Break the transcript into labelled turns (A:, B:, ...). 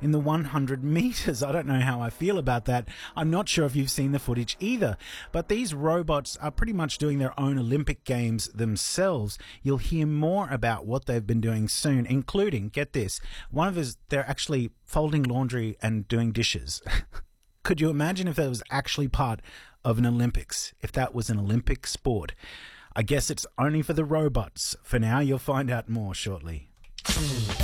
A: in the 100 meters. I don't know how I feel about that. I'm not sure if you've seen the footage either. But these robots are pretty much doing their own Olympic Games themselves. You'll hear more about what they've been doing soon, including, get this, one of us, they're actually folding laundry and doing dishes. Could you imagine if that was actually part of an Olympics, if that was an Olympic sport? I guess it's only for the robots. For now, you'll find out more shortly.